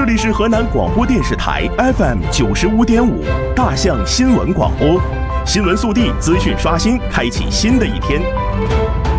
里是河南广播电视台 FM95.5大象新闻广播，新闻速递，资讯刷新，开启新的一天。